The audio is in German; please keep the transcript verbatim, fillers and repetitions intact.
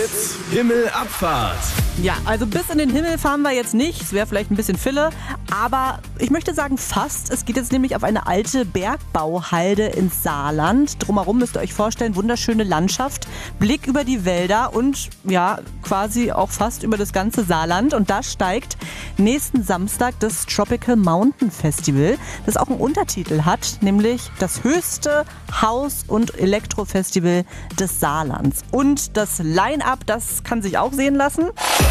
Hits Himmelabfahrt. Ja, also bis in den Himmel fahren wir jetzt nicht. Es wäre vielleicht ein bisschen Fille. Aber ich möchte sagen fast. Es geht jetzt nämlich auf eine alte Bergbauhalde ins Saarland. Drumherum müsst ihr euch vorstellen, wunderschöne Landschaft. Blick über die Wälder und ja, quasi auch fast über das ganze Saarland. Und da steigt nächsten Samstag das Tropical Mountain Festival, das auch einen Untertitel hat, nämlich das höchste Haus- und Elektrofestival des Saarlands. Und das Line-Up, das kann sich auch sehen lassen.